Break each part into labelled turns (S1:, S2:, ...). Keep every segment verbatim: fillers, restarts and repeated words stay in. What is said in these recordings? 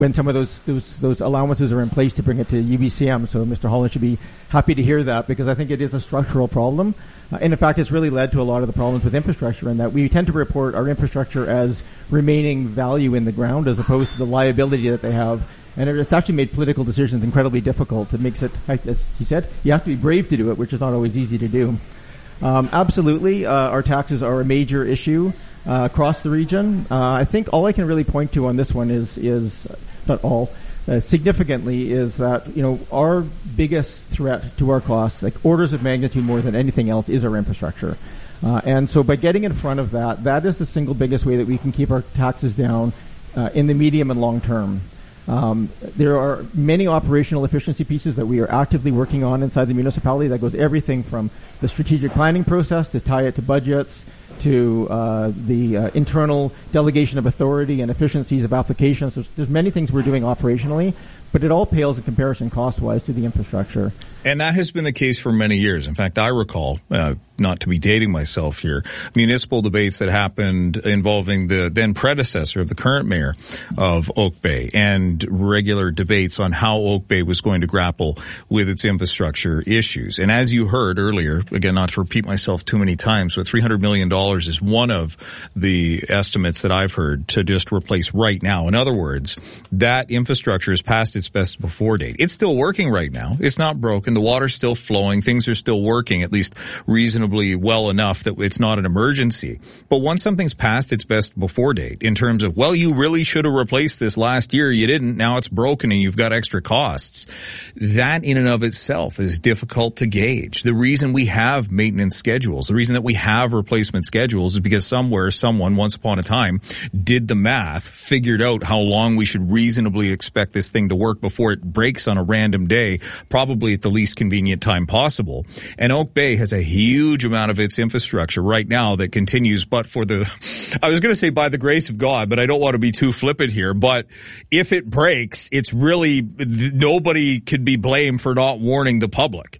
S1: when some of those, those those allowances are in place to bring it to U B C M. So Mister Holland should be happy to hear that, because I think it is a structural problem. Uh, and in fact, it's really led to a lot of the problems with infrastructure, in that we tend to report our infrastructure as remaining value in the ground as opposed to the liability that they have. And it's actually made political decisions incredibly difficult. It makes it, as he said, you have to be brave to do it, which is not always easy to do. Um, absolutely, uh, our taxes are a major issue uh, across the region. Uh, I think all I can really point to on this one is, is not all, uh, significantly is that, you know, our biggest threat to our costs, like orders of magnitude more than anything else, is our infrastructure. Uh, and so by getting in front of that, that is the single biggest way that we can keep our taxes down uh, in the medium and long term. Um, there are many operational efficiency pieces that we are actively working on inside the municipality. That goes everything from the strategic planning process to tie it to budgets, to uh, the uh, internal delegation of authority and efficiencies of applications. There's, there's many things we're doing operationally, but it all pales in comparison cost-wise to the infrastructure.
S2: And that has been the case for many years. In fact, I recall, uh, not to be dating myself here, municipal debates that happened involving the then predecessor of the current mayor of Oak Bay, and regular debates on how Oak Bay was going to grapple with its infrastructure issues. And as you heard earlier, again, not to repeat myself too many times, but three hundred million dollars is one of the estimates that I've heard to just replace right now. In other words, that infrastructure is past its best before date. It's still working right now. It's not broken. The water's still flowing. Things are still working, at least reasonably well enough that it's not an emergency. But once something's past its best before date, in terms of, well, you really should have replaced this last year, you didn't, now it's broken and you've got extra costs, that in and of itself is difficult to gauge. The reason we have maintenance schedules, the reason that we have replacement schedules is because somewhere, someone, once upon a time, did the math, figured out how long we should reasonably expect this thing to work before it breaks on a random day, probably at the least convenient time possible. And Oak Bay has a huge amount of its infrastructure right now that continues, but for the, I was going to say by the grace of God, but I don't want to be too flippant here, but if it breaks, it's really, nobody could be blamed for not warning the public.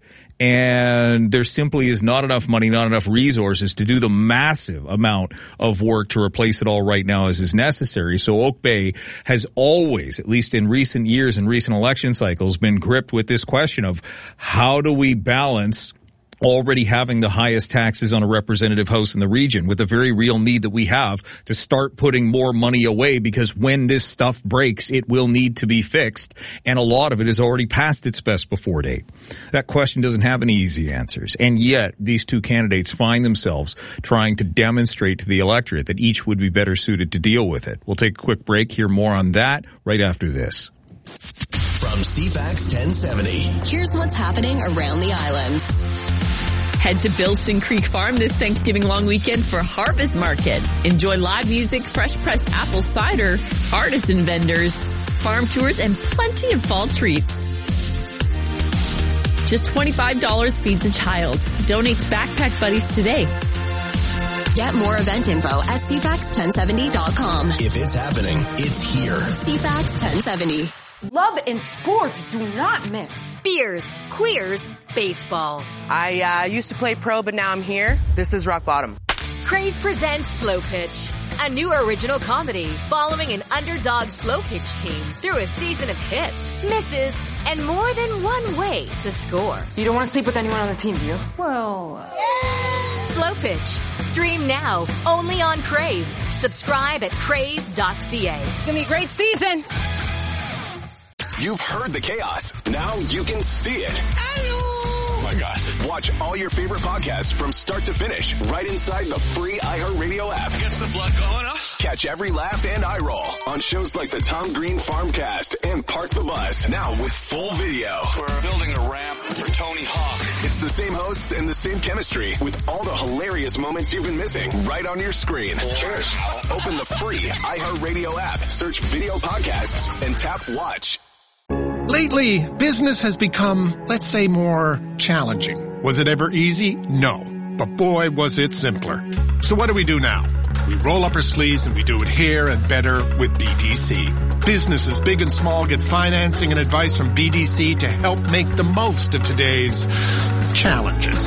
S2: And there simply is not enough money, not enough resources to do the massive amount of work to replace it all right now as is necessary. So Oak Bay has always, at least in recent years and recent election cycles, been gripped with this question of how do we balance already having the highest taxes on a representative house in the region with the very real need that we have to start putting more money away, because when this stuff breaks, it will need to be fixed. And a lot of it is already past its best before date. That question doesn't have any easy answers. And yet these two candidates find themselves trying to demonstrate to the electorate that each would be better suited to deal with it. We'll take a quick break, hear more on that right after this.
S3: From C FAX ten seventy.
S4: Here's what's happening around the island. Head to Bilston Creek Farm this Thanksgiving long weekend for Harvest Market. Enjoy live music, fresh pressed apple cider, artisan vendors, farm tours, and plenty of fall treats. Just twenty-five dollars feeds a child. Donate to Backpack Buddies today. Get more event info at C FAX ten seventy dot com.
S3: If it's happening, it's here.
S4: C FAX ten seventy.
S5: Love and sports do not mix.
S6: Beers, queers, baseball.
S5: I uh, used to play pro, but now I'm here. This is rock bottom.
S6: Crave presents Slow Pitch, a new original comedy following an underdog slow pitch team through a season of hits, misses, and more than one way to score.
S5: You don't want to sleep with anyone on the team, do you? Well... Uh...
S6: Slow Pitch. Stream now, only on Crave. Subscribe at crave dot c a.
S5: It's going to be a great season.
S3: You've heard the chaos. Now you can see it. Oh my God. Watch all your favorite podcasts from start to finish right inside the free iHeartRadio app.
S7: Gets the blood going, huh?
S3: Catch every laugh and eye roll on shows like the Tom Green Farmcast and Park the Bus. Now with full video.
S7: We're building a ramp for Tony Hawk.
S3: It's the same hosts and the same chemistry with all the hilarious moments you've been missing right on your screen.
S7: Cheers.
S3: Open the free iHeartRadio app, search video podcasts, and tap watch.
S8: Lately, business has become, let's say, more challenging. Was it ever easy? No. But boy, was it simpler. So what do we do now? We roll up our sleeves and we do it here and better with B D C. Businesses big and small get financing and advice from B D C to help make the most of today's challenges.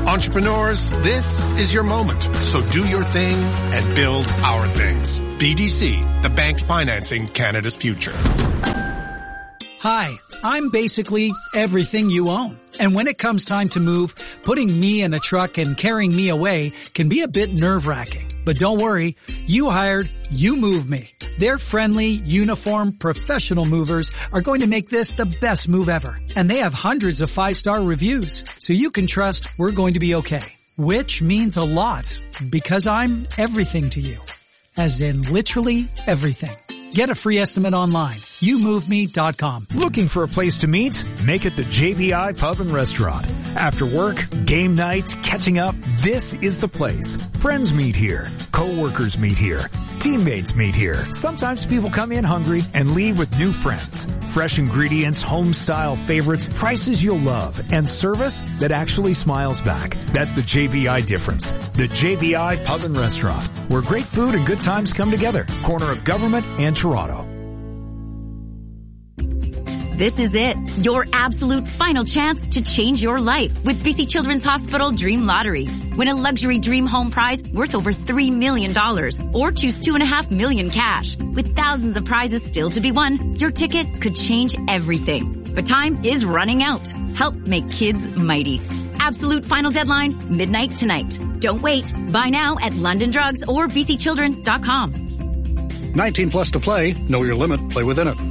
S8: Entrepreneurs, this is your moment. So do your thing and build our things. B D C, the bank financing Canada's future.
S9: Hi, I'm basically everything you own. And when it comes time to move, putting me in a truck and carrying me away can be a bit nerve-wracking. But don't worry, you hired You Move Me. Their friendly, uniform, professional movers are going to make this the best move ever. And they have hundreds of five-star reviews, so you can trust we're going to be okay. Which means a lot, because I'm everything to you. As in literally everything. Get a free estimate online. you move me dot com.
S10: Looking for a place to meet? Make it the J B I Pub and Restaurant. After work, game night, catching up, this is the place. Friends meet here. Co-workers meet here. Teammates meet here. Sometimes people come in hungry and leave with new friends. Fresh ingredients, home-style favorites, prices you'll love, and service that actually smiles back. That's the J B I difference. The J B I Pub and Restaurant, where great food and good times come together. Corner of Government and Toronto.
S11: This is it, your absolute final chance to change your life with B C Children's Hospital Dream Lottery. Win a luxury dream home prize worth over three million dollars or choose two and a half million cash. With thousands of prizes still to be won, your ticket could change everything. But time is running out. Help make kids mighty. Absolute final deadline, midnight tonight. Don't wait. Buy now at London Drugs or b c children dot com.
S12: nineteen plus to play. Know your limit. Play within it.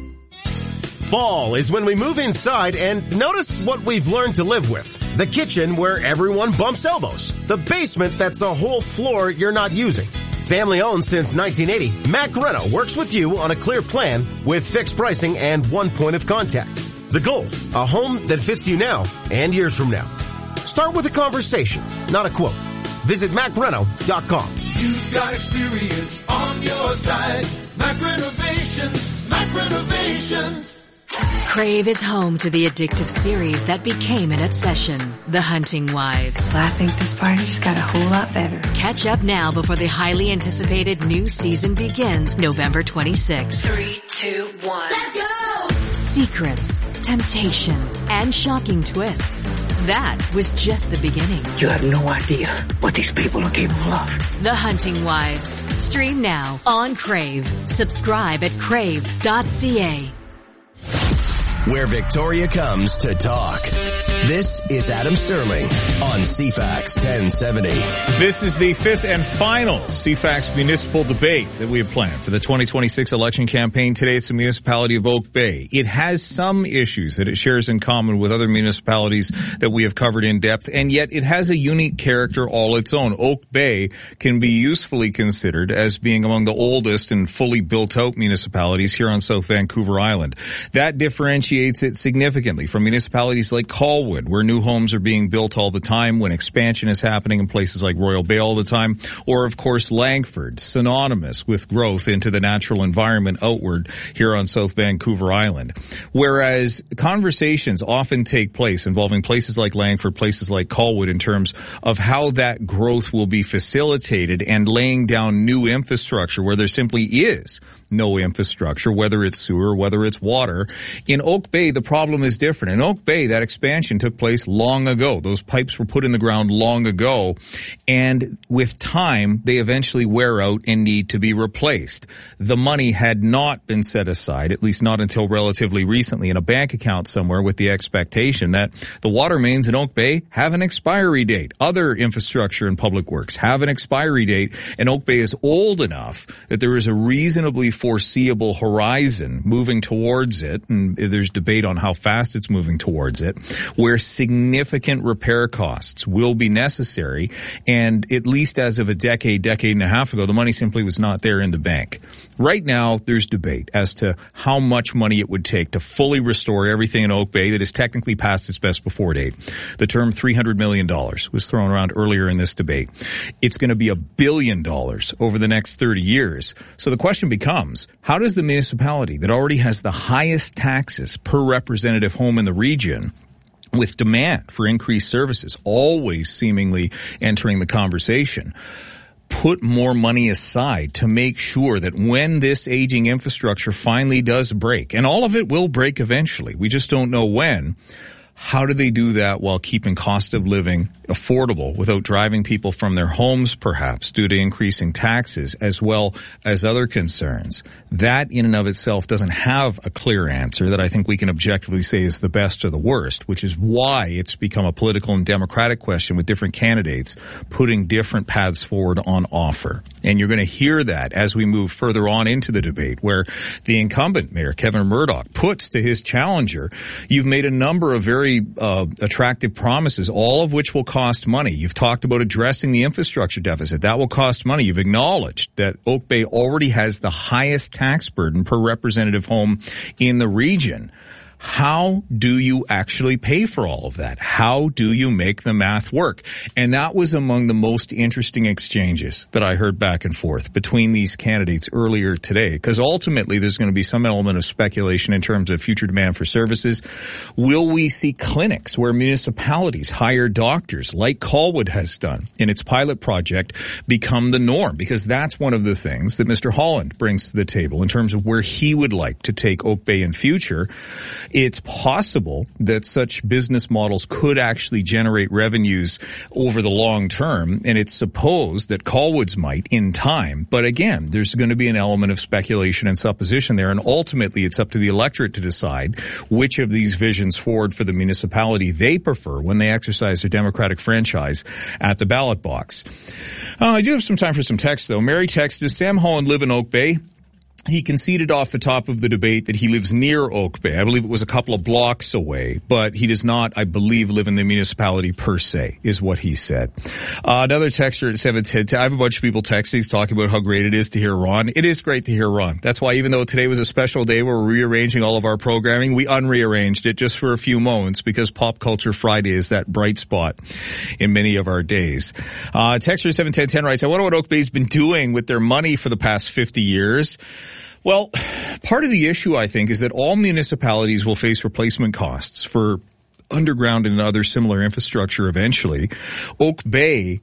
S13: Fall is when we move inside and notice what we've learned to live with. The kitchen where everyone bumps elbows. The basement that's a whole floor you're not using. Family owned since nineteen eighty, Mac Reno works with you on a clear plan with fixed pricing and one point of contact. The goal, a home that fits you now and years from now. Start with a conversation, not a quote. Visit mac reno dot com.
S14: You've got experience on your side. Mac Renovations, Mac Renovations.
S6: Crave is home to the addictive series that became an obsession, The Hunting Wives.
S5: I think this party just got a whole lot better.
S6: Catch up now before the highly anticipated new season begins November twenty-sixth.
S5: Three, two, one.
S6: Let's go! Secrets, temptation, and shocking twists. That was just the beginning.
S15: You have no idea what these people are capable of.
S6: The Hunting Wives. Stream now on Crave. Subscribe at crave dot c a.
S3: Where Victoria comes to talk. This is Adam Sterling on C FAX ten seventy.
S2: This is the fifth and final C FAX municipal debate that we have planned for the twenty twenty-six election campaign. Today it's the municipality of Oak Bay. It has some issues that it shares in common with other municipalities that we have covered in depth, and yet it has a unique character all its own. Oak Bay can be usefully considered as being among the oldest and fully built out municipalities here on South Vancouver Island. That differentiates it significantly from municipalities like Colwood, where new homes are being built all the time, when expansion is happening in places like Royal Bay all the time, or of course Langford, synonymous with growth into the natural environment outward here on South Vancouver Island. Whereas conversations often take place involving places like Langford, places like Colwood, in terms of how that growth will be facilitated and laying down new infrastructure where there simply is no infrastructure, whether it's sewer, whether it's water. In Oak Bay, the problem is different. In Oak Bay, that expansion took place long ago. Those pipes were put in the ground long ago, and with time, they eventually wear out and need to be replaced. The money had not been set aside, at least not until relatively recently, in a bank account somewhere, with the expectation that the water mains in Oak Bay have an expiry date. Other infrastructure and public works have an expiry date, and Oak Bay is old enough that there is a reasonably foreseeable horizon moving towards it, and there's debate on how fast it's moving towards it, where significant repair costs will be necessary, and at least as of a decade, decade and a half ago, the money simply was not there in the bank. Right now, there's debate as to how much money it would take to fully restore everything in Oak Bay that is technically past its best before date. The term three hundred million dollars was thrown around earlier in this debate. It's going to be a billion dollars over the next thirty years. So the question becomes, how does the municipality that already has the highest taxes per representative home in the region, with demand for increased services always seemingly entering the conversation, put more money aside to make sure that when this aging infrastructure finally does break, and all of it will break eventually, we just don't know when, How do they do that while keeping cost of living affordable without driving people from their homes, perhaps, due to increasing taxes, as well as other concerns? That in and of itself doesn't have a clear answer that I think we can objectively say is the best or the worst, which is why it's become a political and democratic question with different candidates putting different paths forward on offer. And you're going to hear that as we move further on into the debate, where the incumbent mayor, Kevin Murdoch, puts to his challenger, you've made a number of very uh, attractive promises, all of which will cost money. You've talked about addressing the infrastructure deficit. That will cost money. You've acknowledged that Oak Bay already has the highest tax burden per representative home in the region. How do you actually pay for all of that? How do you make the math work? And that was among the most interesting exchanges that I heard back and forth between these candidates earlier today, because ultimately there's going to be some element of speculation in terms of future demand for services. Will we see clinics where municipalities hire doctors like Colwood has done in its pilot project become the norm? Because that's one of the things that Mister Holland brings to the table in terms of where he would like to take Oak Bay in future. It's possible that such business models could actually generate revenues over the long term, and it's supposed that Colwood's might in time. But again, there's going to be an element of speculation and supposition there, and ultimately it's up to the electorate to decide which of these visions forward for the municipality they prefer when they exercise their democratic franchise at the ballot box. Uh, I do have some time for some text, though. Mary texted, does Sam Holland live in Oak Bay? He conceded off the top of the debate that he lives near Oak Bay. I believe it was a couple of blocks away, but he does not, I believe, live in the municipality per se, is what he said. Uh, another texter at seven ten, I have a bunch of people texting talking about how great it is to hear Ron. It is great to hear Ron. That's why even though today was a special day where we're rearranging all of our programming, we unrearranged it just for a few moments because Pop Culture Friday is that bright spot in many of our days. Uh, texter seven ten ten writes, I wonder what Oak Bay's been doing with their money for the past fifty years. Well, part of the issue, I think, is that all municipalities will face replacement costs for underground and other similar infrastructure eventually. Oak Bay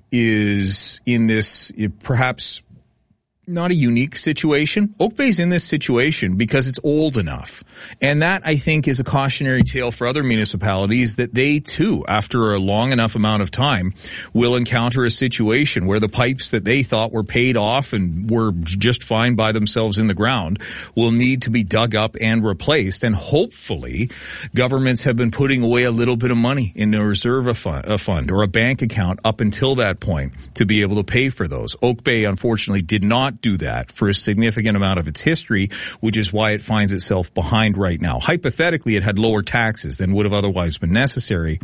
S2: is in this perhaps not a unique situation. Oak Bay's in this situation because it's old enough. And that, I think, is a cautionary tale for other municipalities that they, too, after a long enough amount of time, will encounter a situation where the pipes that they thought were paid off and were just fine by themselves in the ground will need to be dug up and replaced. And hopefully, governments have been putting away a little bit of money in a reserve a fund, a fund or a bank account up until that point to be able to pay for those. Oak Bay, unfortunately, did not do that for a significant amount of its history, which is why it finds itself behind right now. Hypothetically, it had lower taxes than would have otherwise been necessary.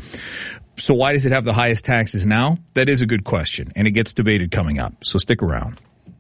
S2: So why does it have the highest taxes now? That is a good question, and it gets debated coming up. So stick around.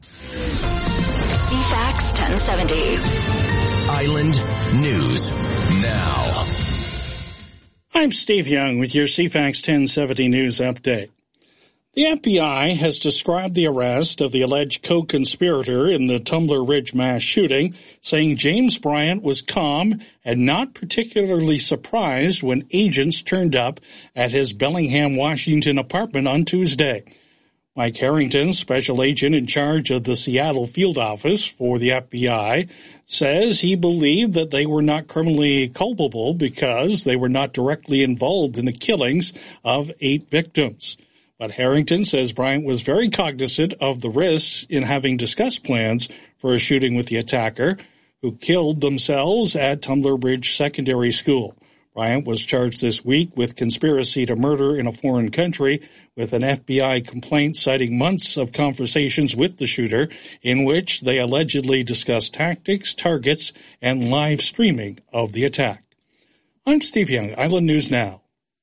S16: C FAX ten seventy.
S3: Island News Now.
S17: I'm Steve Young with your C FAX ten seventy News Update. The F B I has described the arrest of the alleged co-conspirator in the Tumbler Ridge mass shooting, saying James Bryant was calm and not particularly surprised when agents turned up at his Bellingham, Washington apartment on Tuesday. Mike Harrington, special agent in charge of the Seattle field office for the F B I, says he believed that they were not criminally culpable because they were not directly involved in the killings of eight victims. But Harrington says Bryant was very cognizant of the risks in having discussed plans for a shooting with the attacker, who killed themselves at Tumbler Ridge Secondary School. Bryant was charged this week with conspiracy to murder in a foreign country, with an F B I complaint citing months of conversations with the shooter in which they allegedly discussed tactics, targets, and live streaming of the attack. I'm Steve Young, Island News Now.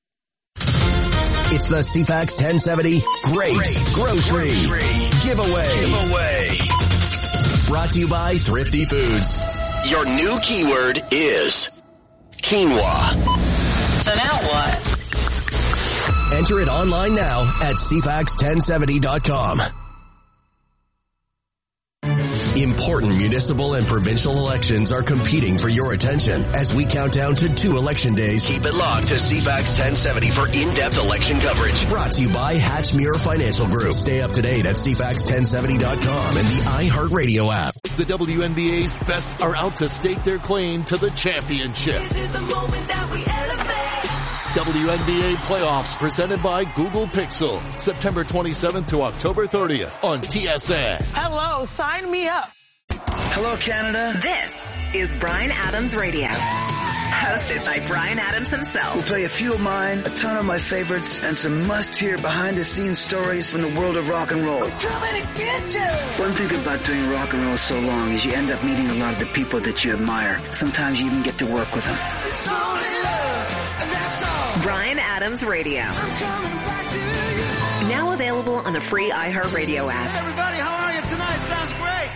S3: It's the C FAX ten seventy Great, Great Grocery, Grocery. Giveaway. Giveaway. Brought to you by Thrifty Foods. Your new keyword is quinoa.
S18: So now what?
S3: Enter it online now at C FAX ten seventy dot com. Important municipal and provincial elections are competing for your attention. As we count down to two election days, keep it locked to C FAX ten seventy for in-depth election coverage. Brought to you by Hatchmuir Financial Group. Stay up to date at C FAX ten seventy dot com and the iHeartRadio app.
S14: The W N B A's best are out to stake their claim to the championship.
S19: This is the moment that we elevate. W N B A playoffs presented by Google Pixel. September twenty-seventh to October thirtieth on T S N.
S5: Hello, sign me up.
S20: Hello, Canada.
S21: This is Bryan Adams Radio. Hosted by Bryan Adams himself.
S20: We'll play a few of mine, a ton of my favorites, and some must-hear behind-the-scenes stories from the world of rock and roll.
S5: I'm coming to get you!
S20: One thing about doing rock and roll so long is you end up meeting a lot of the people that you admire. Sometimes you even get to work with them.
S5: It's only love, and that's all.
S21: Bryan Adams Radio.
S5: I'm coming back to you.
S21: Now available on the free iHeartRadio app.
S5: Hey everybody, how are you tonight? Sounds great.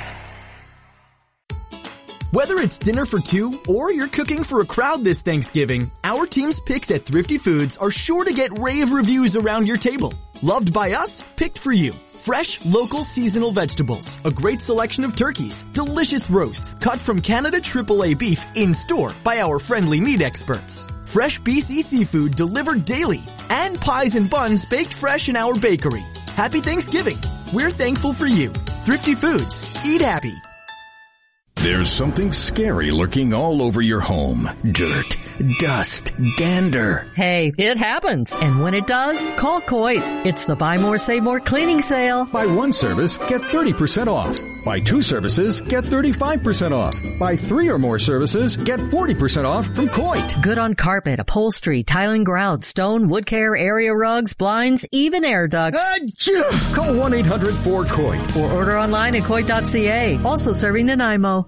S22: Whether it's dinner for two or you're cooking for a crowd this Thanksgiving, our team's picks at Thrifty Foods are sure to get rave reviews around your table. Loved by us, picked for you. Fresh, local, seasonal vegetables, a great selection of turkeys, delicious roasts cut from Canada triple A beef in store by our friendly meat experts. Fresh B C seafood delivered daily, and pies and buns baked fresh in our bakery. Happy Thanksgiving. We're thankful for you. Thrifty Foods. Eat happy.
S23: There's something scary lurking all over your home. Dirt, dust, dander.
S24: Hey, it happens. And when it does, call Coit. It's the Buy More, Save More cleaning sale.
S10: Buy one service, get thirty percent off. Buy two services, get thirty-five percent off. Buy three or more services, get forty percent off from Coit.
S24: Good on carpet, upholstery, tiling, grout, stone, wood care, area rugs, blinds, even air ducts.
S10: Achoo! Call one eight hundred four COIT.
S24: Or order online at coit dot c a. Also serving Nanaimo.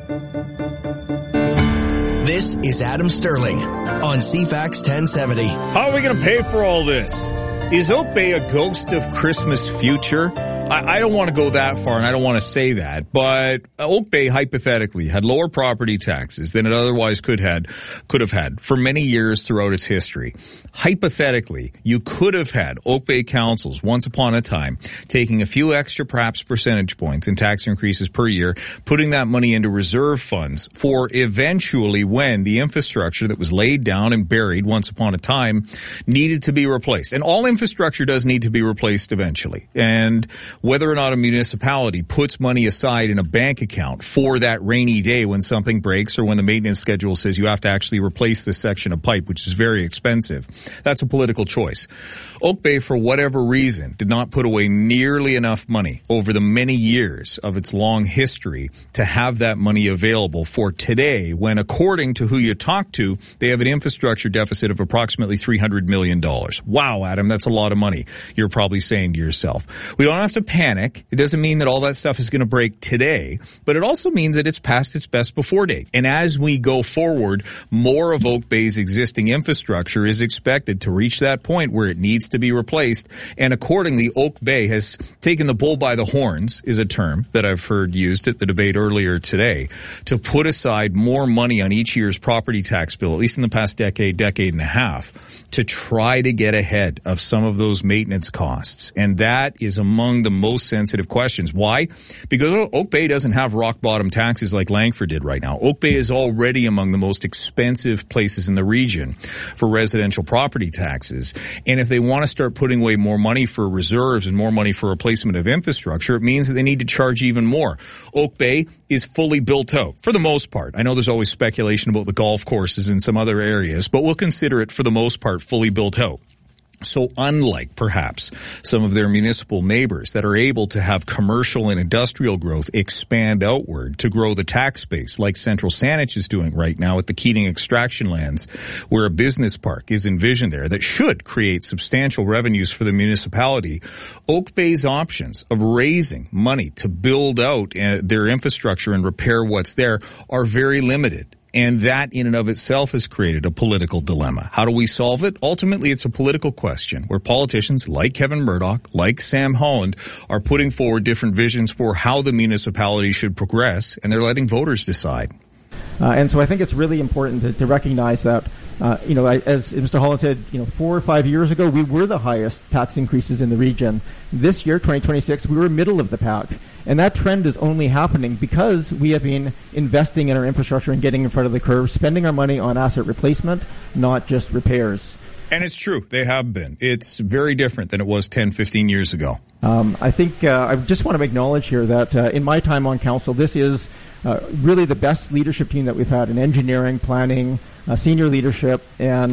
S3: This is Adam Sterling on C FAX ten seventy.
S2: How are we going to pay for all this? Is Oak Bay a ghost of Christmas future? I, I don't want to go that far, and I don't want to say that, but Oak Bay hypothetically had lower property taxes than it otherwise could had could have had for many years throughout its history. Hypothetically, you could have had Oak Bay councils once upon a time taking a few extra perhaps percentage points in tax increases per year, putting that money into reserve funds for eventually when the infrastructure that was laid down and buried once upon a time needed to be replaced. And all infrastructure does need to be replaced eventually. And whether or not a municipality puts money aside in a bank account for that rainy day when something breaks or when the maintenance schedule says you have to actually replace this section of pipe, which is very expensive, that's a political choice. Oak Bay, for whatever reason, did not put away nearly enough money over the many years of its long history to have that money available for today when, according to who you talk to, they have an infrastructure deficit of approximately three hundred million dollars. Wow, Adam, that's a lot of money, you're probably saying to yourself. We don't have to panic. It doesn't mean that all that stuff is going to break today, but it also means that it's past its best before date. And as we go forward, more of Oak Bay's existing infrastructure is expected to reach that point where it needs to be replaced. And accordingly, Oak Bay has taken the bull by the horns, is a term that I've heard used at the debate earlier today, to put aside more money on each year's property tax bill, at least in the past decade, decade and a half, to try to get ahead of some of those maintenance costs. And that is among the most sensitive questions. Why? Because Oak Bay doesn't have rock bottom taxes like Langford did right now. Oak Bay is already among the most expensive places in the region for residential property taxes. And if they want to start putting away more money for reserves and more money for replacement of infrastructure, it means that they need to charge even more. Oak Bay is fully built out for the most part. I know there's always speculation about the golf courses in some other areas, but we'll consider it for the most part fully built out. So unlike perhaps some of their municipal neighbors that are able to have commercial and industrial growth expand outward to grow the tax base like Central Saanich is doing right now at the Keating extraction lands, where a business park is envisioned there that should create substantial revenues for the municipality, Oak Bay's options of raising money to build out their infrastructure and repair what's there are very limited. And that in and of itself has created a political dilemma. How do we solve it? Ultimately, it's a political question where politicians like Kevin Murdoch, like Sam Holland, are putting forward different visions for how the municipality should progress, and they're letting voters decide.
S1: Uh, and so I think it's really important to, to recognize that, uh, you know, as Mister Holland said, you know, four or five years ago, we were the highest tax increases in the region. This year, twenty twenty-six, we were middle of the pack. And that trend is only happening because we have been investing in our infrastructure and getting in front of the curve, spending our money on asset replacement, not just repairs.
S2: And it's true. They have been. It's very different than it was ten, fifteen years ago.
S1: Um, I think uh, I just want to acknowledge here that uh, in my time on council, this is uh, really the best leadership team that we've had in engineering, planning, uh, senior leadership, and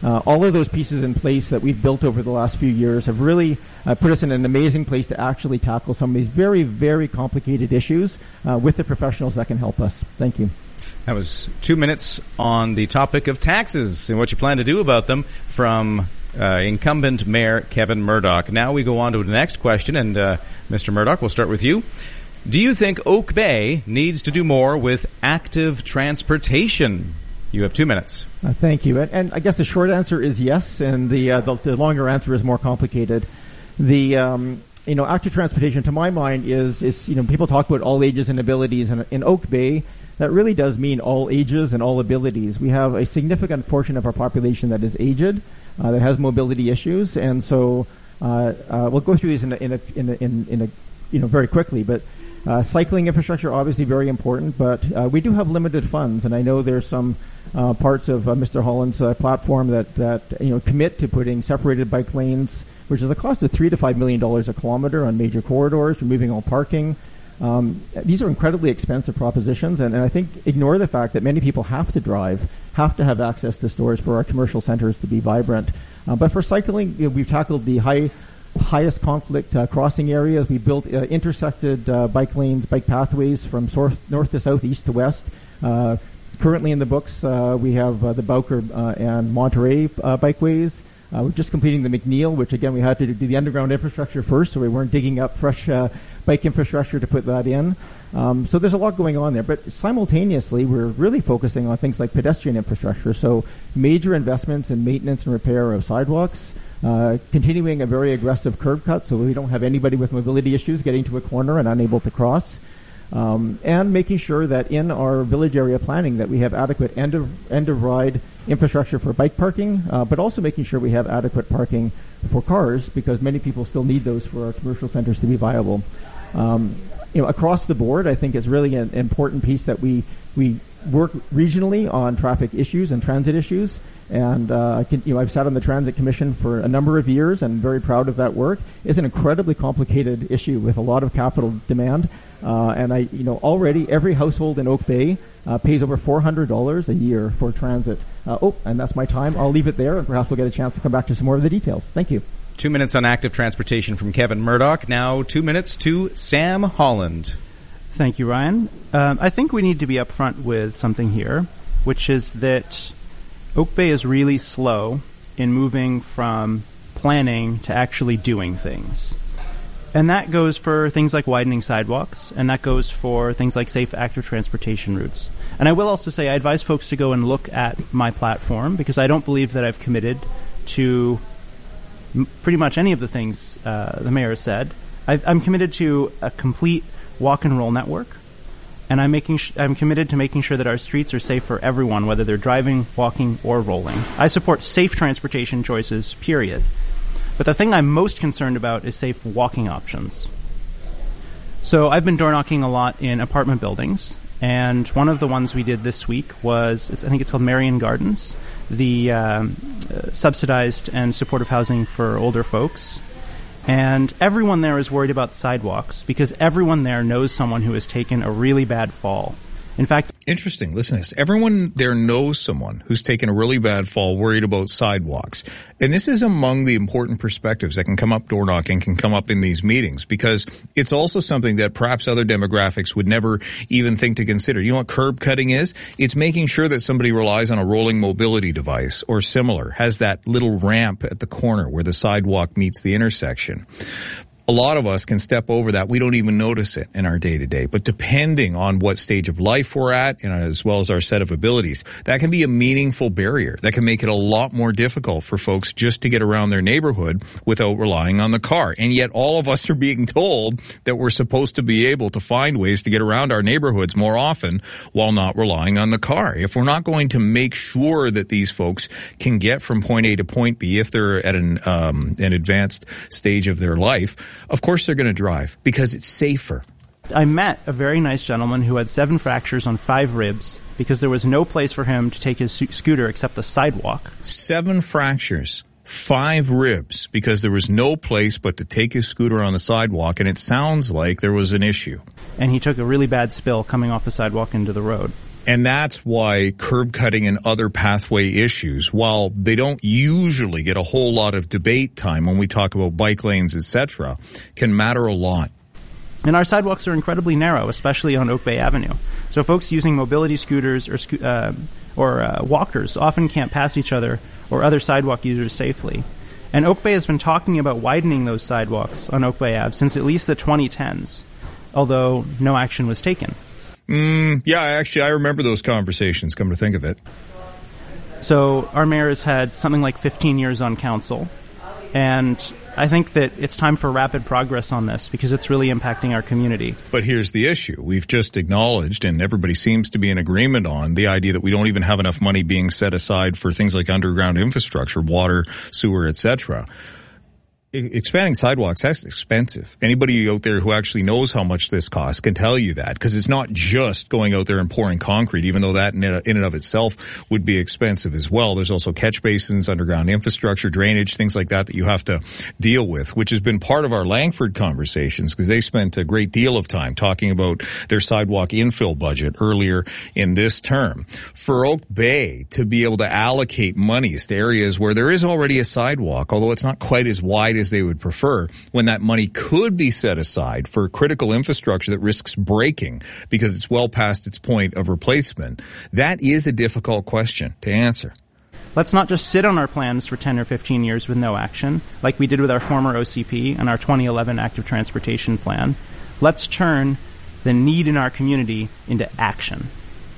S1: Uh, all of those pieces in place that we've built over the last few years have really uh, put us in an amazing place to actually tackle some of these very, very complicated issues uh, with the professionals that can help us. Thank you.
S4: That was two minutes on the topic of taxes and what you plan to do about them from uh, incumbent Mayor Kevin Murdoch. Now we go on to the next question, and uh, Mister Murdoch, we'll start with you. Do you think Oak Bay needs to do more with active transportation? You have two minutes.
S1: Uh, thank you. And, and I guess the short answer is yes, and the uh, the, the longer answer is more complicated. The um, you know active transportation, to my mind, is is you know people talk about all ages and abilities, and in Oak Bay, that really does mean all ages and all abilities. We have a significant portion of our population that is aged, uh, that has mobility issues, and so uh, uh, we'll go through these in a, in a, in a, in, in a you know very quickly. But uh, cycling infrastructure obviously very important, but uh, we do have limited funds, and I know there's some uh, parts of uh, Mister Holland's uh, platform that that you know commit to putting separated bike lanes, which is a cost of three to five million dollars a kilometer on major corridors, removing all parking. Um, these are incredibly expensive propositions, and, and I think ignore the fact that many people have to drive, have to have access to stores for our commercial centers to be vibrant. Uh, but for cycling, you know, we've tackled the high, highest conflict uh, crossing areas. We built uh, intersected uh, bike lanes, bike pathways from north, north to south, east to west. Uh, currently in the books, uh, we have uh, the Bowker uh, and Monterey uh, bikeways. Uh, we're just completing the McNeil, which again we had to do the underground infrastructure first, so we weren't digging up fresh uh, bike infrastructure to put that in. Um, so there's a lot going on there, but simultaneously we're really focusing on things like pedestrian infrastructure. So major investments in maintenance and repair of sidewalks, uh, continuing a very aggressive curb cut so we don't have anybody with mobility issues getting to a corner and unable to cross. Um, and making sure that in our village area planning that we have adequate end of end of ride infrastructure for bike parking, uh, but also making sure we have adequate parking for cars because many people still need those for our commercial centers to be viable. Um, you know, across the board, I think is really an important piece that we we work regionally on traffic issues and transit issues. And uh, I can, you know, I've sat on the Transit Commission for a number of years and very proud of that work. It's an incredibly complicated issue with a lot of capital demand. Uh, and I, you know, already every household in Oak Bay uh, pays over four hundred dollars a year for transit. Uh, oh, and that's my time. I'll leave it there, and perhaps we'll get a chance to come back to some more of the details. Thank you.
S4: Two minutes on active transportation from Kevin Murdoch. Now two minutes to Sam Holland.
S7: Thank you, Ryan. Um, I think we need to be upfront with something here, which is that Oak Bay is really slow in moving from planning to actually doing things. And that goes for things like widening sidewalks, and that goes for things like safe active transportation routes. And I will also say I advise folks to go and look at my platform because I don't believe that I've committed to m- pretty much any of the things uh, the mayor said. I've, I'm committed to a complete walk and roll network. And I'm making sh- I'm committed to making sure that our streets are safe for everyone, whether they're driving, walking, or rolling. I support safe transportation choices, period. But the thing I'm most concerned about is safe walking options. So I've been door knocking a lot in apartment buildings, and one of the ones we did this week was, it's, I think it's called Marion Gardens, the um, uh, subsidized and supportive housing for older folks. And everyone there is worried about sidewalks because everyone there knows someone who has taken a really bad fall. In fact,
S2: interesting. Listen to this. Everyone there knows someone who's taken a really bad fall, worried about sidewalks. And this is among the important perspectives that can come up door knocking, can come up in these meetings, because it's also something that perhaps other demographics would never even think to consider. You know what curb cutting is? It's making sure that somebody relies on a rolling mobility device or similar, has that little ramp at the corner where the sidewalk meets the intersection. A lot of us can step over that. We don't even notice it in our day-to-day. But depending on what stage of life we're at, and as well as our set of abilities, that can be a meaningful barrier. That can make it a lot more difficult for folks just to get around their neighborhood without relying on the car. And yet all of us are being told that we're supposed to be able to find ways to get around our neighborhoods more often while not relying on the car. If we're not going to make sure that these folks can get from point A to point B if they're at an, um, an advanced stage of their life, of course they're going to drive because it's safer.
S7: I met a very nice gentleman who had seven fractures on five ribs because there was no place for him to take his su- scooter except the sidewalk.
S2: Seven fractures, five ribs because there was no place but to take his scooter on the sidewalk, and it sounds like there was an issue.
S7: And he took a really bad spill coming off the sidewalk into the road.
S2: And that's why curb cutting and other pathway issues, while they don't usually get a whole lot of debate time when we talk about bike lanes, et cetera, can matter a lot.
S7: And our sidewalks are incredibly narrow, especially on Oak Bay Avenue. So folks using mobility scooters or sco- uh, or uh, walkers often can't pass each other or other sidewalk users safely. And Oak Bay has been talking about widening those sidewalks on Oak Bay Ave since at least the twenty tens, although no action was taken.
S2: Mm, yeah, actually, I remember those conversations, come to think of it.
S7: So our mayor has had something like fifteen years on council, and I think that it's time for rapid progress on this because it's really impacting our community.
S2: But here's the issue. We've just acknowledged, and everybody seems to be in agreement on, the idea that we don't even have enough money being set aside for things like underground infrastructure, water, sewer, et cetera. Expanding sidewalks, that's expensive. Anybody out there who actually knows how much this costs can tell you that, because it's not just going out there and pouring concrete, even though that in and of itself would be expensive as well. There's also catch basins, underground infrastructure, drainage, things like that that you have to deal with, which has been part of our Langford conversations because they spent a great deal of time talking about their sidewalk infill budget earlier in this term. For Oak Bay to be able to allocate monies to areas where there is already a sidewalk, although it's not quite as wide as they would prefer, when that money could be set aside for critical infrastructure that risks breaking because it's well past its point of replacement, that is a difficult question to answer.
S7: Let's not just sit on our plans for ten or fifteen years with no action, like we did with our former O C P and our twenty eleven active transportation plan. Let's turn the need in our community into action.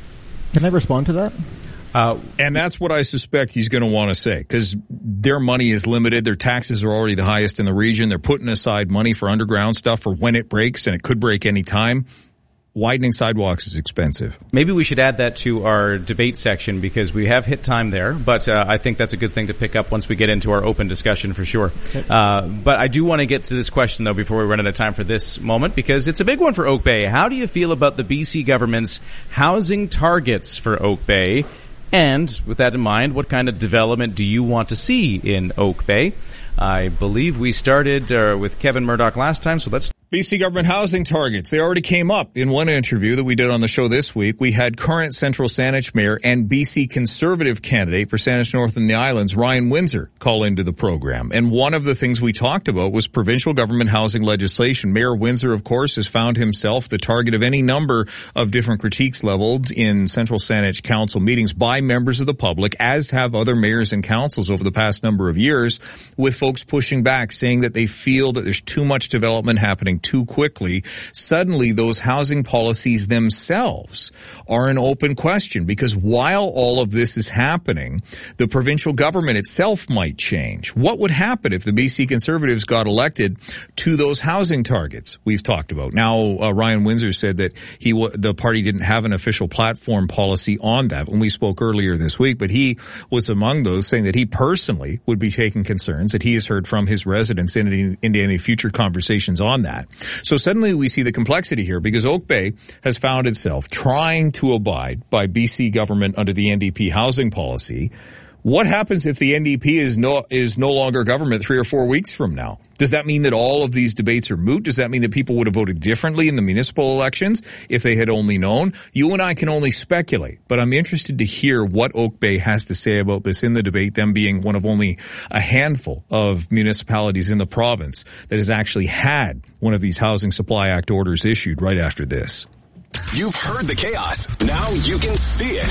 S1: Can I respond to that?
S2: Uh, and that's what I suspect he's going to want to say, because their money is limited. Their taxes are already the highest in the region. They're putting aside money for underground stuff for when it breaks, and it could break any time. Widening sidewalks is expensive.
S4: Maybe we should add that to our debate section because we have hit time there, but uh, I think that's a good thing to pick up once we get into our open discussion for sure. Uh, but I do want to get to this question, though, before we run out of time for this moment, because it's a big one for Oak Bay. How do you feel about the B C government's housing targets for Oak Bay? And with that in mind, what kind of development do you want to see in Oak Bay? I believe we started uh, with Kevin Murdoch last time, so let's...
S2: B C government housing targets. They already came up in one interview that we did on the show this week. We had current Central Saanich Mayor and B C Conservative candidate for Saanich North and the Islands, Ryan Windsor, call into the program. And one of the things we talked about was provincial government housing legislation. Mayor Windsor, of course, has found himself the target of any number of different critiques leveled in Central Saanich Council meetings by members of the public, as have other mayors and councils over the past number of years, with folks pushing back, saying that they feel that there's too much development happening too quickly. Suddenly, those housing policies themselves are an open question, because while all of this is happening, the provincial government itself might change. What would happen if the B C Conservatives got elected to those housing targets we've talked about? Now, uh, Ryan Windsor said that he w- the party didn't have an official platform policy on that when we spoke earlier this week, but he was among those saying that he personally would be taking concerns that he has heard from his residents in, in any future conversations on that. So suddenly we see the complexity here, because Oak Bay has found itself trying to abide by B C government under the N D P housing policy. What happens if the N D P is no is no longer government three or four weeks from now? Does that mean that all of these debates are moot? Does that mean that people would have voted differently in the municipal elections if they had only known? You and I can only speculate, but I'm interested to hear what Oak Bay has to say about this in the debate, them being one of only a handful of municipalities in the province that has actually had one of these Housing Supply Act orders issued right after this.
S3: You've heard the chaos. Now you can see it.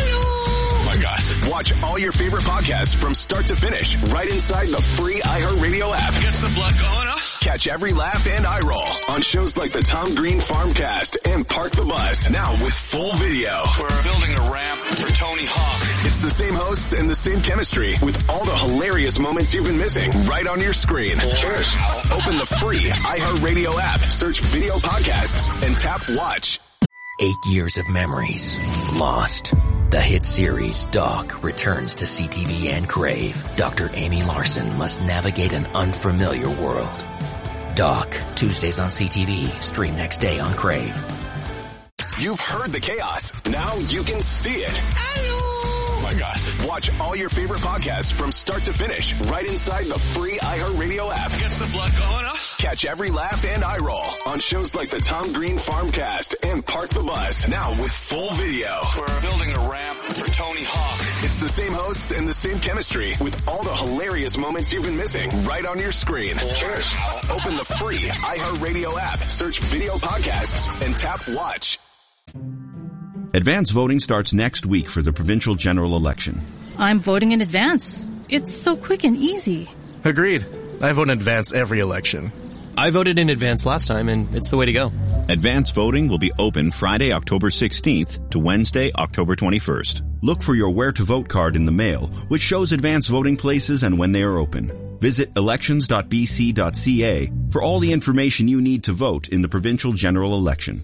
S3: Oh my God. Watch all your favorite podcasts from start to finish right inside the free iHeartRadio app.
S14: Gets the blood going up.
S3: Catch every laugh and eye roll on shows like the Tom Green Farmcast and Park the Bus. Now with full video.
S14: We're building a ramp for Tony Hawk.
S3: It's the same hosts and the same chemistry with all the hilarious moments you've been missing right on your screen. Cheers. Open the free iHeartRadio app, search video podcasts, and tap watch.
S8: Eight years of memories lost. The hit series Doc returns to C T V and Crave. Doctor Amy Larson must navigate an unfamiliar world. Doc, Tuesdays on C T V, stream next day on Crave.
S3: You've heard the chaos. Now you can see it. Oh my God. Watch
S9: Watch all your favorite podcasts from start to finish right inside the free iHeartRadio app.
S11: Gets the blood going, huh?
S9: Catch every laugh and eye roll on shows like the Tom Green Farmcast and Park the Bus, now with full video.
S11: We're building a ramp for Tony Hawk.
S9: It's the same hosts and the same chemistry with all the hilarious moments you've been missing right on your screen. Cheers. Open the free iHeartRadio app, search video podcasts, and tap watch.
S12: Advance voting starts next week for the provincial general election.
S13: I'm voting in advance. It's so quick and easy.
S25: Agreed. I vote in advance every election.
S26: I voted in advance last time, and it's the way to go.
S12: Advance voting will be open Friday, October sixteenth to Wednesday, October twenty-first. Look for your Where to Vote card in the mail, which shows advance voting places and when they are open. Visit elections dot b c dot c a for all the information you need to vote in the provincial general election.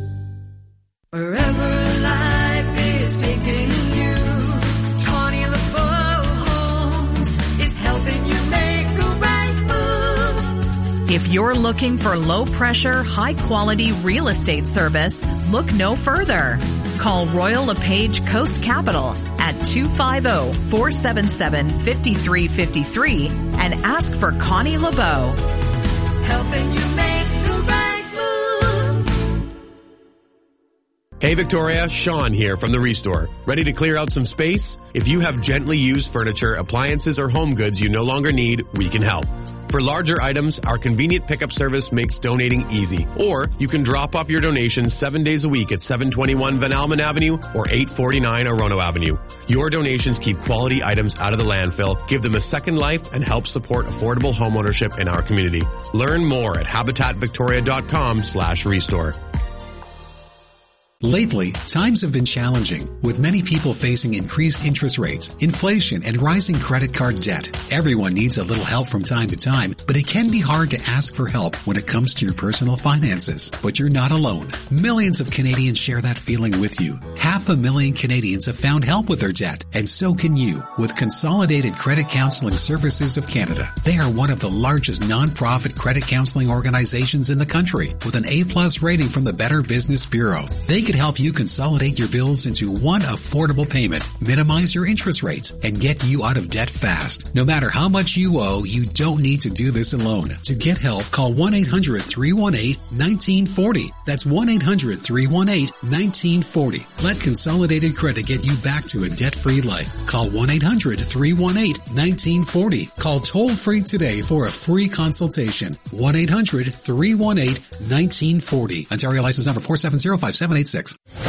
S14: Wherever life is taking you, Connie LeBeau Homes is helping you make the right move.
S27: If you're looking for low-pressure, high-quality real estate service, look no further. Call Royal LePage Coast Capital at two five zero, four seven seven, five three five three and ask for Connie LeBeau.
S14: Helping you make the right move.
S28: Hey Victoria, Sean here from the Restore. Ready to clear out some space? If you have gently used furniture, appliances, or home goods you no longer need, we can help. For larger items, our convenient pickup service makes donating easy. Or you can drop off your donations seven days a week at seven twenty-one Van Almen Avenue or eight forty-nine Orono Avenue. Your donations keep quality items out of the landfill, give them a second life, and help support affordable homeownership in our community. Learn more at habitat victoria dot com slash restore.
S29: Lately, times have been challenging, with many people facing increased interest rates, inflation, and rising credit card debt. Everyone needs a little help from time to time, but it can be hard to ask for help when it comes to your personal finances. But you're not alone. Millions of Canadians share that feeling with you. Half a million Canadians have found help with their debt, and so can you, with Consolidated Credit Counseling Services of Canada. They are one of the largest non-profit credit counseling organizations in the country, with an A-plus rating from the Better Business Bureau. They could help you consolidate your bills into one affordable payment, minimize your interest rates, and get you out of debt fast. No matter how much you owe, you don't need to do this alone. To get help, call one eight hundred, three one eight, one nine four zero. That's one eight hundred, three one eight, one nine four zero. Let Consolidated Credit get you back to a debt-free life. Call one eight hundred, three one eight, one nine four zero. Call toll-free today for a free consultation. one eight hundred, three one eight, one nine four zero. Ontario license number four seven zero, five seven eight six.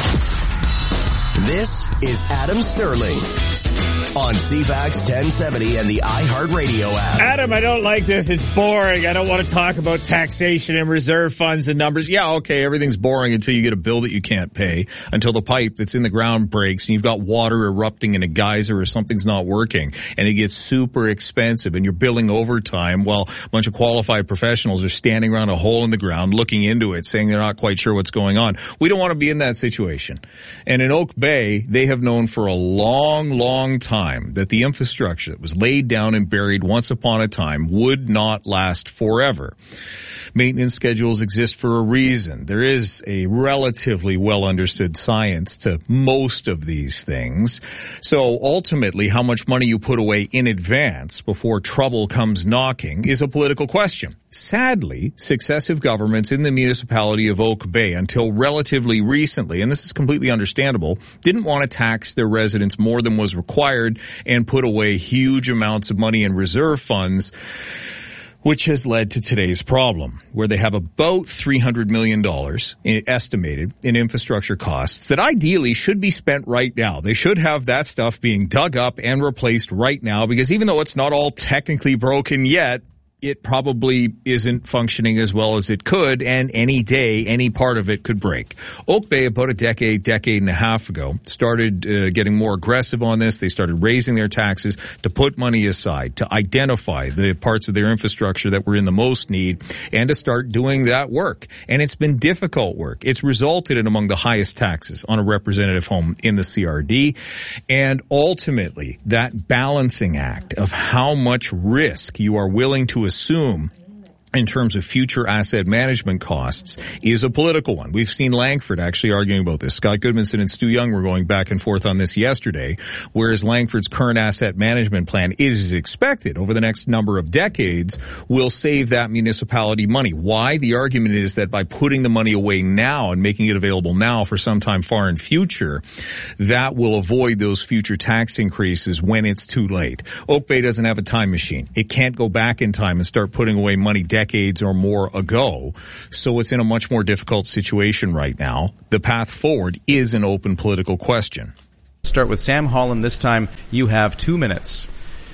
S3: This is Adam Sterling on C FAX ten seventy and the iHeartRadio app.
S2: Adam, I don't like this. It's boring. I don't want to talk about taxation and reserve funds and numbers. Yeah, okay, everything's boring until you get a bill that you can't pay, until the pipe that's in the ground breaks and you've got water erupting in a geyser or something's not working and it gets super expensive and you're billing overtime while a bunch of qualified professionals are standing around a hole in the ground looking into it saying they're not quite sure what's going on. We don't want to be in that situation. And in Oak Bay, they have known for a long, long time that the infrastructure that was laid down and buried once upon a time would not last forever. Maintenance schedules exist for a reason. There is a relatively well understood science to most of these things. So ultimately, how much money you put away in advance before trouble comes knocking is a political question. Sadly, successive governments in the municipality of Oak Bay until relatively recently, and this is completely understandable, didn't want to tax their residents more than was required and put away huge amounts of money in reserve funds, which has led to today's problem, where they have about three hundred million dollars estimated in infrastructure costs that ideally should be spent right now. They should have that stuff being dug up and replaced right now, because even though it's not all technically broken yet, it probably isn't functioning as well as it could, and any day, any part of it could break. Oak Bay, about a decade, decade and a half ago, started uh, getting more aggressive on this. They started raising their taxes to put money aside, to identify the parts of their infrastructure that were in the most need, and to start doing that work. And it's been difficult work. It's resulted in among the highest taxes on a representative home in the C R D. And ultimately, that balancing act of how much risk you are willing to assume in terms of future asset management costs is a political one. We've seen Langford actually arguing about this. Scott Goodmanson and Stu Young were going back and forth on this yesterday, whereas Langford's current asset management plan, it is expected over the next number of decades, will save that municipality money. Why? The argument is that by putting the money away now and making it available now for some time far in future, that will avoid those future tax increases when it's too late. Oak Bay doesn't have a time machine. It can't go back in time and start putting away money decades or more ago. So it's in a much more difficult situation right now. The path forward is an open political question.
S4: Start with Sam Holland this time. You have two minutes.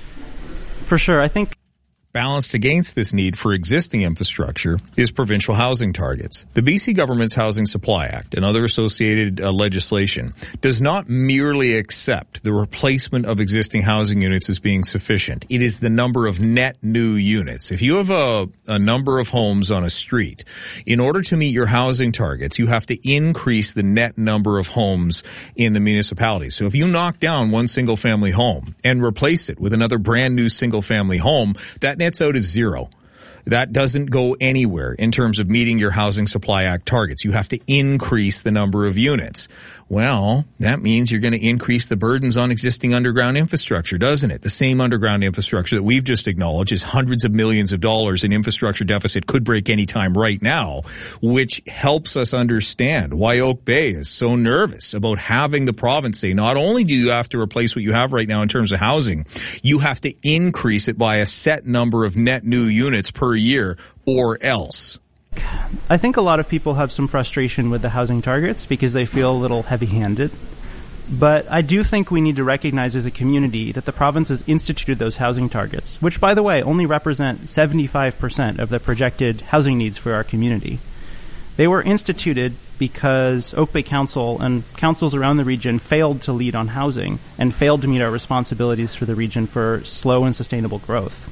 S7: For sure. I think
S2: balanced against this need for existing infrastructure is provincial housing targets. The B C government's Housing Supply Act and other associated uh, legislation does not merely accept the replacement of existing housing units as being sufficient. It is the number of net new units. If you have a, a number of homes on a street, in order to meet your housing targets, you have to increase the net number of homes in the municipality. So if you knock down one single family home and replace it with another brand new single family home, that nets out as zero. That doesn't go anywhere in terms of meeting your Housing Supply Act targets. You have to increase the number of units. Well, that means you're going to increase the burdens on existing underground infrastructure, doesn't it? The same underground infrastructure that we've just acknowledged is hundreds of millions of dollars in infrastructure deficit, could break any time right now, which helps us understand why Oak Bay is so nervous about having the province say, not only do you have to replace what you have right now in terms of housing, you have to increase it by a set number of net new units per year or else.
S7: I think a lot of people have some frustration with the housing targets because they feel a little heavy-handed. But I do think we need to recognize as a community that the province has instituted those housing targets, which, by the way, only represent seventy-five percent of the projected housing needs for our community. They were instituted because Oak Bay Council and councils around the region failed to lead on housing and failed to meet our responsibilities for the region for slow and sustainable growth.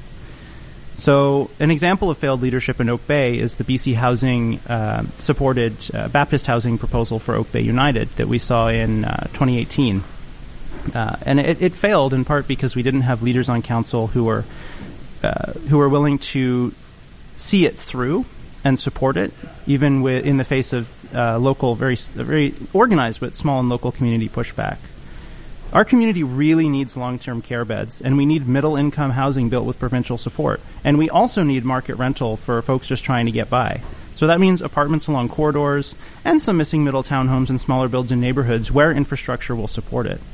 S7: So an example of failed leadership in Oak Bay is the B C Housing uh, supported uh, Baptist housing proposal for Oak Bay United that we saw in uh, twenty eighteen. Uh, and it, it failed in part because we didn't have leaders on council who were uh, who were willing to see it through and support it, even with, in the face of uh, local, very very organized but small and local community pushback. Our community really needs long-term care beds, and we need middle-income housing built with provincial support. And we also need market rental for folks just trying to get by. So that means apartments along corridors and some missing middle townhomes and smaller builds in neighborhoods where infrastructure will support it.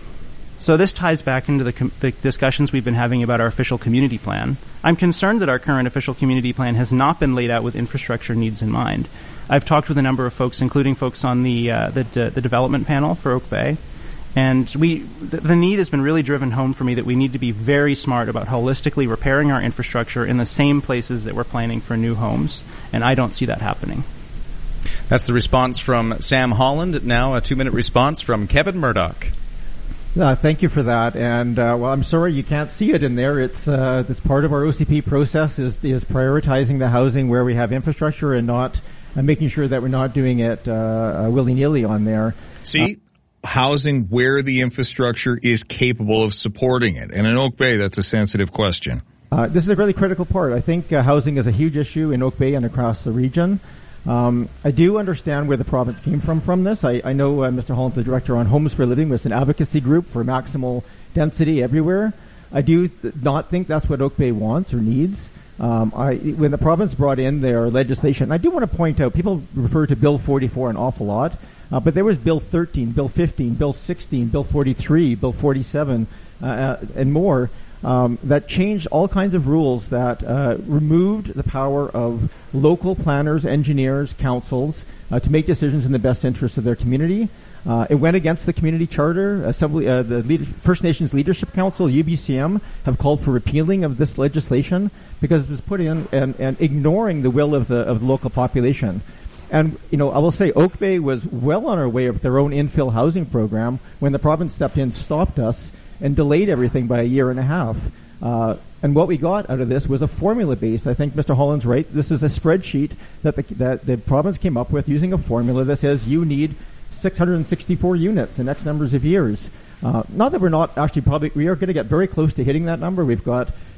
S7: So this ties back into the, com- the discussions we've been having about our official community plan. I'm concerned that our current official community plan has not been laid out with infrastructure needs in mind. I've talked with a number of folks, including folks on the uh, the, de- the development panel for Oak Bay. And we, the, the need has been really driven home for me that we need to be very smart about holistically repairing our infrastructure in the same places that we're planning for new homes. And I don't see that happening.
S4: That's the response from Sam Holland. Now a two-minute response from Kevin Murdoch.
S1: Uh, thank you for that. And, uh, well, I'm sorry you can't see it in there. It's, uh, this part of our O C P process is, is prioritizing the housing where we have infrastructure and not, uh, making sure that we're not doing it, uh, uh willy-nilly on there.
S2: See? Uh, housing where the infrastructure is capable of supporting it. And in Oak Bay, that's a sensitive question.
S1: Uh, this is a really critical part. I think uh, housing is a huge issue in Oak Bay and across the region. Um, I do understand where the province came from from this. I, I know uh, Mister Holland, the director on Homes for Living, was an advocacy group for maximal density everywhere. I do th- not think that's what Oak Bay wants or needs. Um, I, when the province brought in their legislation, I do want to point out, people refer to Bill forty-four an awful lot. Uh, but there was Bill thirteen, Bill fifteen, Bill sixteen, Bill forty-three, Bill forty-seven, uh, and more, um, that changed all kinds of rules that uh, removed the power of local planners, engineers, councils uh, to make decisions in the best interest of their community. Uh, it went against the community charter. Assembly, uh, the Lead- First Nations Leadership Council, U B C M, have called for repealing of this legislation because it was put in and, and ignoring the will of the of the local population. And, you know, I will say Oak Bay was well on our way of their own infill housing program when the province stepped in, stopped us, and delayed everything by a year and a half. Uh, and what we got out of this was a formula base. I think Mister Holland's right. This is a spreadsheet that the, that the province came up with using a formula that says you need six hundred sixty-four units in X numbers of years. Uh, not that we're not actually probably, we are going to get very close to hitting that number. We've got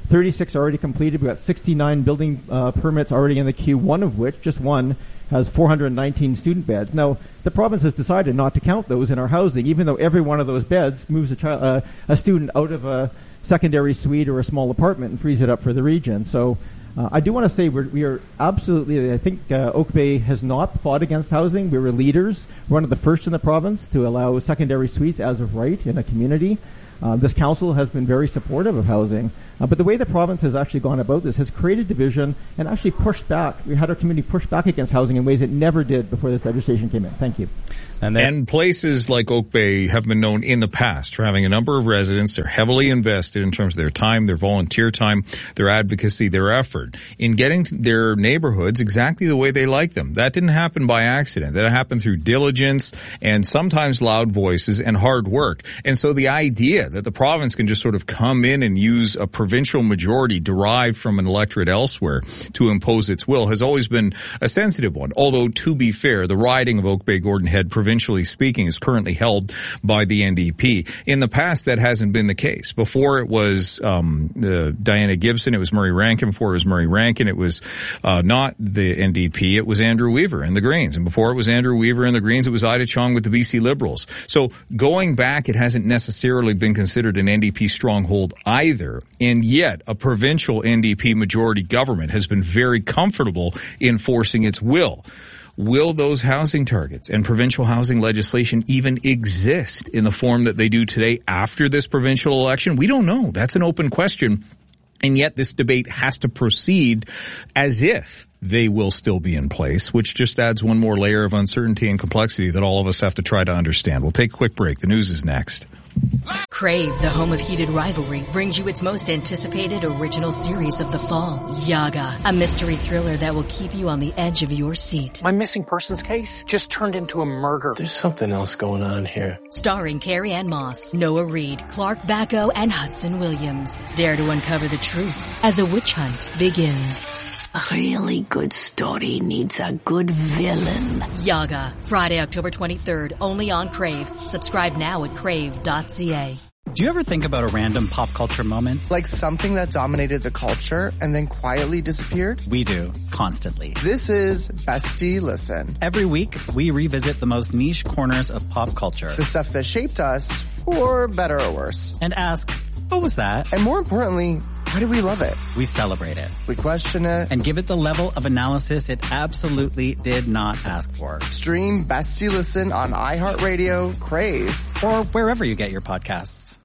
S1: thirty-six already completed. We've got sixty-nine building uh, permits already in the queue, one of which, just one, has four hundred nineteen student beds. Now, the province has decided not to count those in our housing, even though every one of those beds moves a, child, uh, a student out of a secondary suite or a small apartment and frees it up for the region. So uh, I do want to say we're, we are absolutely, I think uh, Oak Bay has not fought against housing. We were leaders, one of the first in the province to allow secondary suites as of right in a community. Uh, this council has been very supportive of housing, uh, but the way the province has actually gone about this has created division and actually pushed back. We had our community push back against housing in ways it never did before this legislation came in. Thank you.
S2: And, and places like Oak Bay have been known in the past for having a number of residents. They're heavily invested in terms of their time, their volunteer time, their advocacy, their effort in getting their neighborhoods exactly the way they like them. That didn't happen by accident. That happened through diligence and sometimes loud voices and hard work. And so the idea that the province can just sort of come in and use a provincial majority derived from an electorate elsewhere to impose its will has always been a sensitive one. Although, to be fair, the riding of Oak Bay Gordon Head, provincially speaking, is currently held by the N D P. In the past, that hasn't been the case. Before it was um, uh, Diana Gibson, it was Murray Rankin. Before it was Murray Rankin, it was uh, not the N D P, it was Andrew Weaver and the Greens. And before it was Andrew Weaver and the Greens, it was Ida Chong with the B C Liberals. So going back, it hasn't necessarily been considered an N D P stronghold either. And yet, a provincial N D P majority government has been very comfortable enforcing its will. Will those housing targets and provincial housing legislation even exist in the form that they do today after this provincial election? We don't know. That's an open question. And yet this debate has to proceed as if they will still be in place, which just adds one more layer of uncertainty and complexity that all of us have to try to understand. We'll take a quick break. The news is next.
S24: Crave, the home of heated rivalry, brings you its most anticipated original series of the fall, Yaga, a mystery thriller that will keep you on the edge of your seat.
S5: My missing persons case just turned into a murder. There's something else going on here.
S24: Starring Carrie Ann Moss, Noah Reid, Clark Bacco, and Hudson Williams. Dare to uncover the truth as a witch hunt begins.
S6: A really good story needs a good villain.
S24: Yaga, Friday, October twenty-third, only on Crave. Subscribe now at crave dot c a.
S15: Do you ever think about a random pop culture moment?
S16: Like something that dominated the culture and then quietly disappeared?
S15: We do, constantly.
S16: This is Bestie Listen.
S15: Every week, we revisit the most niche corners of pop culture.
S16: The stuff that shaped us, for better or worse.
S15: And ask, what was that?
S16: And more importantly, why do we love it?
S15: We celebrate it.
S16: We question it.
S15: And give it the level of analysis it absolutely did not ask for.
S16: Stream Bestie Listen on iHeartRadio, Crave,
S15: or wherever you get your podcasts.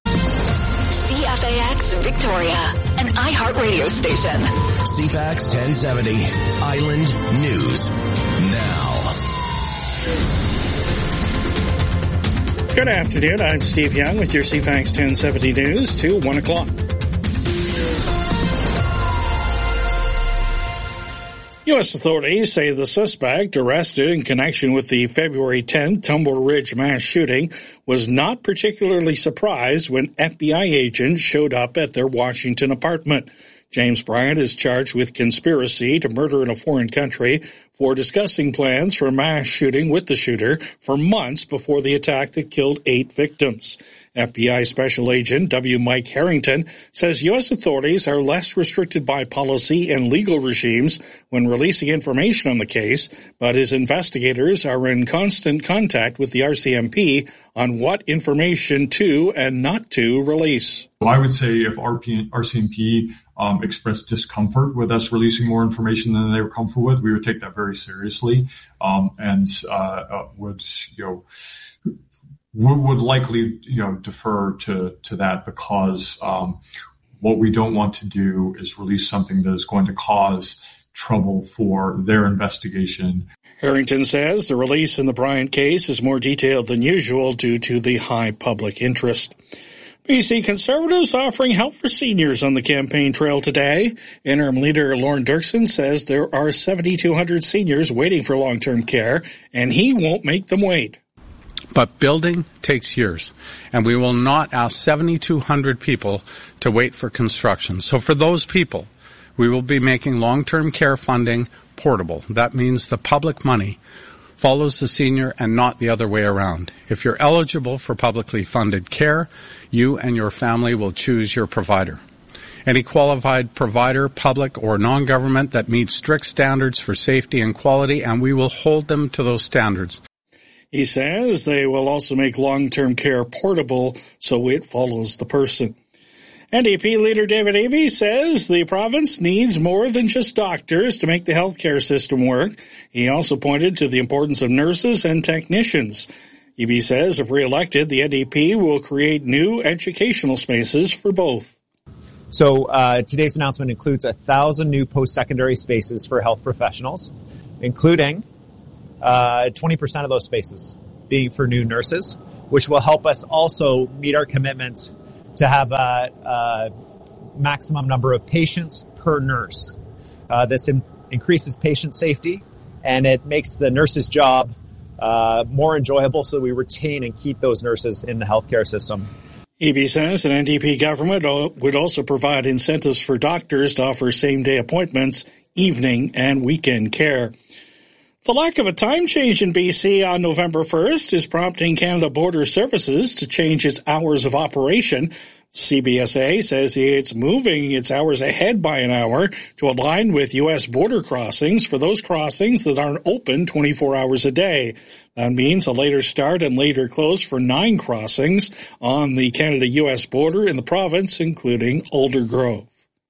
S17: C F A X Victoria, an iHeartRadio station.
S3: C F A X ten seventy, Island News Now.
S18: Good afternoon. I'm Steve Young with your C F A X ten seventy News to one o'clock. U S authorities say the suspect arrested in connection with the February tenth Tumble Ridge mass shooting was not particularly surprised when F B I agents showed up at their Washington apartment. James Bryant is charged with conspiracy to murder in a foreign country for discussing plans for a mass shooting with the shooter for months before the attack that killed eight victims. F B I Special Agent W. Mike Harrington says U S authorities are less restricted by policy and legal regimes when releasing information on the case, but his investigators are in constant contact with the R C M P on what information to and not to release.
S19: Well, I would say if R C M P um, expressed discomfort with us releasing more information than they were comfortable with, we would take that very seriously um, and uh, uh, would, you know, we would likely, you know, defer to, to that because um, what we don't want to do is release something that is going to cause trouble for their investigation.
S18: Harrington says the release in the Bryant case is more detailed than usual due to the high public interest. B C Conservatives offering help for seniors on the campaign trail today. Interim leader Lorne Dirksen says there are seven thousand two hundred seniors waiting for long-term care, and he won't make them wait.
S20: But building takes years, and we will not ask seven thousand two hundred people to wait for construction. So for those people, we will be making long-term care funding portable. That means the public money follows the senior and not the other way around. If you're eligible for publicly funded care, you and your family will choose your provider. Any qualified provider, public or non-government, that meets strict standards for safety and quality, and we will hold them to those standards.
S18: He says they will also make long-term care portable so it follows the person. N D P leader David Eby says the province needs more than just doctors to make the healthcare system work. He also pointed to the importance of nurses and technicians. Eby says if re-elected, the N D P will create new educational spaces for both.
S8: So uh, today's announcement includes a thousand new post-secondary spaces for health professionals, including uh, twenty percent of those spaces being for new nurses, which will help us also meet our commitments to have a, a maximum number of patients per nurse. Uh, this in, increases patient safety, and it makes the nurse's job uh, more enjoyable, so we retain and keep those nurses in the healthcare system.
S18: Eby says an N D P government would also provide incentives for doctors to offer same-day appointments, evening and weekend care. The lack of a time change in B C on November first is prompting Canada Border Services to change its hours of operation. C B S A says it's moving its hours ahead by an hour to align with U S border crossings for those crossings that aren't open twenty-four hours a day. That means a later start and later close for nine crossings on the Canada-U S border in the province, including Aldergrove.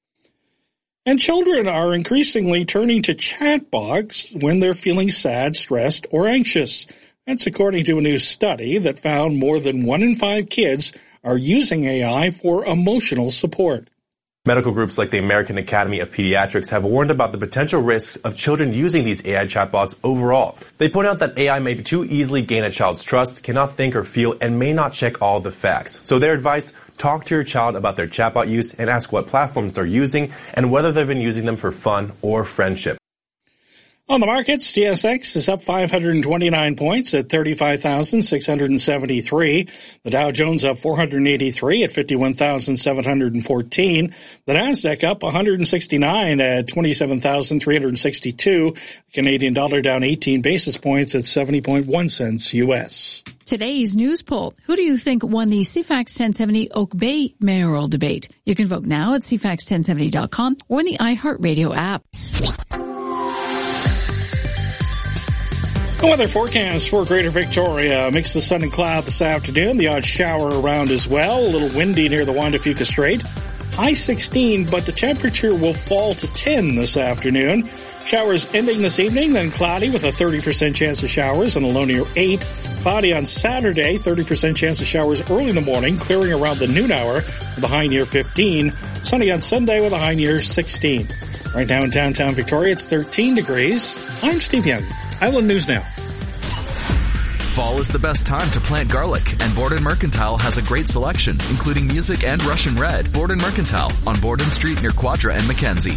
S18: And children are increasingly turning to chatbots when they're feeling sad, stressed, or anxious. That's according to a new study that found more than one in five kids are using A I for emotional support.
S9: Medical groups like the American Academy of Pediatrics have warned about the potential risks of children using these A I chatbots overall. They point out that A I may too easily gain a child's trust, cannot think or feel, and may not check all the facts. So their advice, talk to your child about their chatbot use and ask what platforms they're using and whether they've been using them for fun or friendship.
S18: On the markets, T S X is up five hundred twenty-nine points at thirty-five thousand six hundred seventy-three. The Dow Jones up four hundred eighty-three at fifty-one thousand seven hundred fourteen. The Nasdaq up one hundred sixty-nine at twenty-seven thousand three hundred sixty-two. The Canadian dollar down eighteen basis points at seventy point one cents U S.
S10: Today's news poll. Who do you think won the C FAX ten seventy Oak Bay mayoral debate? You can vote now at C FAX ten seventy dot com or in the iHeartRadio app.
S18: The weather forecast for Greater Victoria. Mix of sun and cloud this afternoon. The odd shower around as well. A little windy near the Juan de Fuca Strait. High sixteen, but the temperature will fall to ten this afternoon. Showers ending this evening, then cloudy with a thirty percent chance of showers and a low near eight. Cloudy on Saturday, thirty percent chance of showers early in the morning, clearing around the noon hour with a high near fifteen. Sunny on Sunday with a high near sixteen. Right now in downtown Victoria, it's thirteen degrees. I'm Steve Young. Island News Now.
S11: Fall is the best time to plant garlic, and Borden Mercantile has a great selection, including music and Russian red. Borden Mercantile on Borden Street near Quadra and Mackenzie.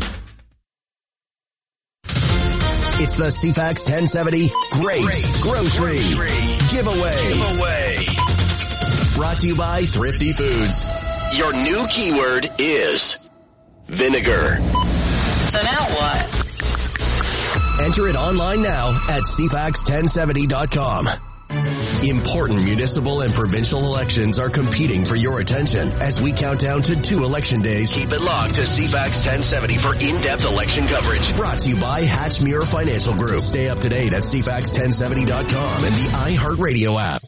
S3: It's the C FAX ten seventy Great, Great Grocery, Grocery Giveaway. Giveaway. Brought to you by Thrifty Foods. Your new keyword is vinegar.
S6: So now what?
S3: Enter it online now at C FAX ten seventy dot com. Important municipal and provincial elections are competing for your attention. As we count down to two election days, keep it locked to C FAX ten seventy for in-depth election coverage. Brought to you by Hatchmuir Financial Group. Stay up to date at C FAX ten seventy dot com and the iHeartRadio app.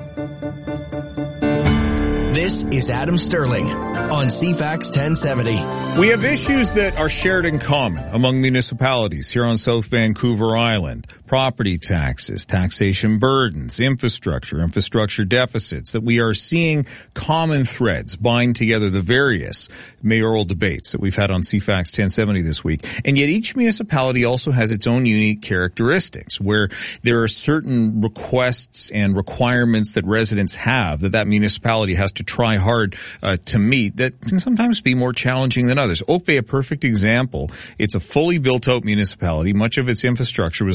S3: This is Adam Sterling on C FAX ten seventy.
S2: We have issues that are shared in common among municipalities here on South Vancouver Island. Property taxes, taxation burdens, infrastructure, infrastructure deficits, that we are seeing common threads bind together the various mayoral debates that we've had on C FAX ten seventy this week. And yet each municipality also has its own unique characteristics where there are certain requests and requirements that residents have that that municipality has to try hard uh, to meet that can sometimes be more challenging than others. Oak Bay, a perfect example. It's a fully built-out municipality. Much of its infrastructure was laid in the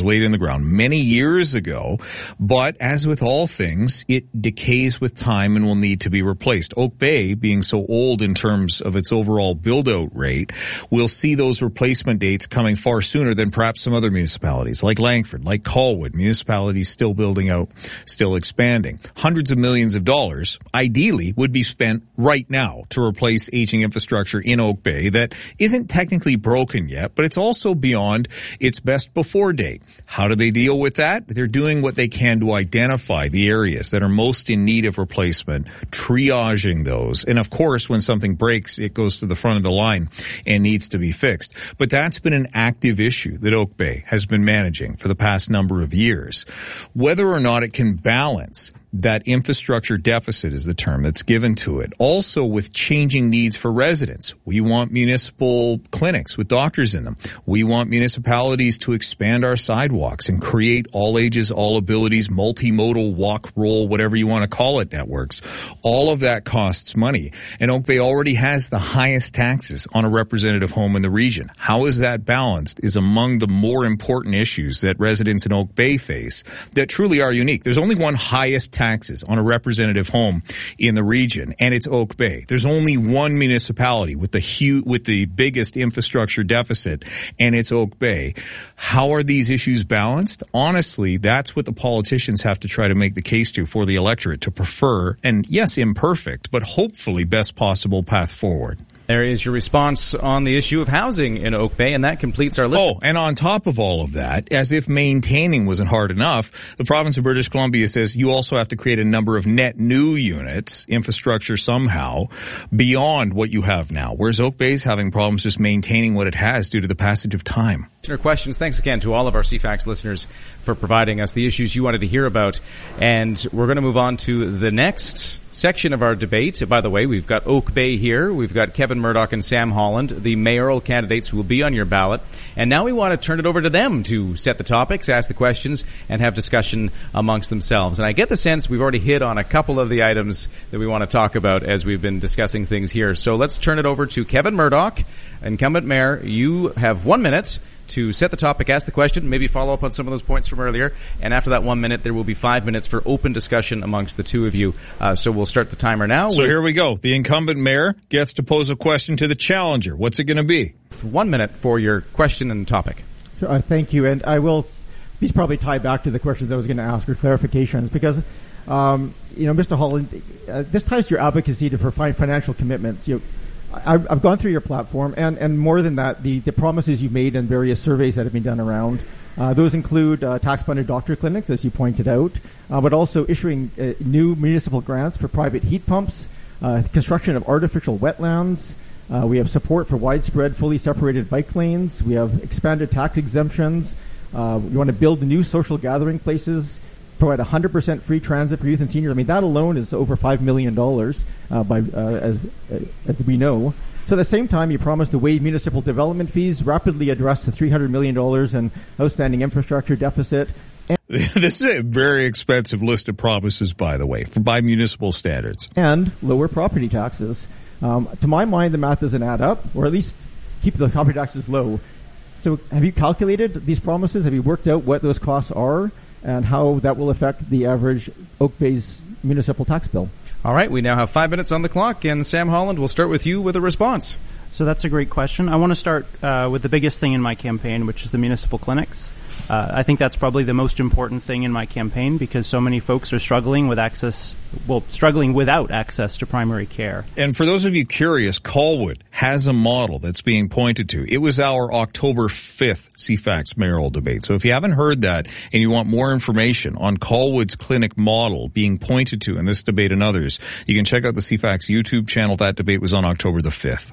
S2: ground many years ago. But as with all things, it decays with time and will need to be replaced. Oak Bay, being so old in terms of its overall build-out rate, will see those replacement dates coming far sooner than perhaps some other municipalities, like Langford, like Colwood, municipalities still building out, still expanding. Hundreds of millions of dollars, ideally, would be spent right now to replace aging infrastructure in Oak Bay that isn't technically broken yet, but it's also beyond its best before date. How do they deal with that? They're doing what they can to identify the areas that are most in need of replacement, triaging those. And of course, when something breaks, it goes to the front of the line and needs to be fixed. But that's been an active issue that Oak Bay has been managing for the past number of years. Whether or not it can balance that infrastructure deficit is the term that's given to it. Also with changing needs for residents. We want municipal clinics with doctors in them. We want municipalities to expand our sidewalks and create all ages, all abilities, multimodal walk, roll, whatever you want to call it networks. All of that costs money. And Oak Bay already has the highest taxes on a representative home in the region. How is that balanced is among the more important issues that residents in Oak Bay face that truly are unique. There's only one highest tax taxes on a representative home in the region, and it's Oak Bay. There's only one municipality with the huge, with the biggest infrastructure deficit, and it's Oak Bay. How are these issues balanced? Honestly, that's what the politicians have to try to make the case to for the electorate to prefer, and yes, imperfect, but hopefully best possible path forward.
S4: There is your response on the issue of housing in Oak Bay, and that completes our list.
S2: Oh, and on top of all of that, as if maintaining wasn't hard enough, the province of British Columbia says you also have to create a number of net new units, infrastructure somehow, beyond what you have now, whereas Oak Bay's having problems just maintaining what it has due to the passage of time.
S4: Listener questions. Thanks again to all of our C FAX listeners for providing us the issues you wanted to hear about. And we're going to move on to the next section of our debate. By the way, we've got Oak Bay here. We've got Kevin Murdoch and Sam Holland, the mayoral candidates who will be on your ballot. And now we want to turn it over to them to set the topics, ask the questions, and have discussion amongst themselves. And I get the sense we've already hit on a couple of the items that we want to talk about as we've been discussing things here. So let's turn it over to Kevin Murdoch, incumbent mayor. You have one minute to set the topic, ask the question, maybe follow up on some of those points from earlier. And after that one minute, there will be five minutes for open discussion amongst the two of you. Uh, so we'll start the timer now.
S2: So here we go. The incumbent mayor gets to pose a question to the challenger. What's it going to be?
S4: One minute for your question and topic.
S1: Sure, uh, thank you. And I will, these probably tie back to the questions I was going to ask or clarifications because, um, you know, Mister Holland, uh, this ties to your advocacy to for financial commitments. You know, I've, I've gone through your platform, and, and more than that, the, the promises you've made in various surveys that have been done around. Uh, those include uh, tax-funded doctor clinics, as you pointed out, uh, but also issuing uh, new municipal grants for private heat pumps, uh, construction of artificial wetlands. Uh, we have support for widespread, fully separated bike lanes. We have expanded tax exemptions. Uh, we want to build new social gathering places, provide one hundred percent free transit for youth and seniors. I mean, that alone is over five million dollars, uh, by, uh, as, uh, as we know. So at the same time, you promised to waive municipal development fees, rapidly address the three hundred million dollars in outstanding infrastructure deficit.
S2: This is a very expensive list of promises, by the way, for by municipal standards.
S1: And lower property taxes. Um, to my mind, the math doesn't add up, or at least keep the property taxes low. So have you calculated these promises? Have you worked out what those costs are? And how that will affect the average Oak Bay's municipal tax bill.
S4: All right, we now have five minutes on the clock, and Sam Holland will start with you with a response.
S7: So that's a great question. I want to start uh, with the biggest thing in my campaign, which is the municipal clinics. Uh, I think that's probably the most important thing in my campaign because so many folks are struggling with access, well, struggling without access to primary care.
S2: And for those of you curious, Colwood has a model that's being pointed to. It was our October fifth C FAX mayoral debate. So if you haven't heard that and you want more information on Colwood's clinic model being pointed to in this debate and others, you can check out the C FAX YouTube channel. That debate was on October the fifth.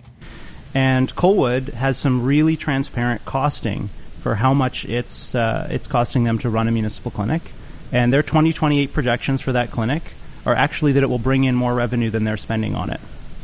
S7: And Colwood has some really transparent costing for how much it's uh, it's costing them to run a municipal clinic. And their twenty twenty-eight projections for that clinic are actually that it will bring in more revenue than they're spending on it.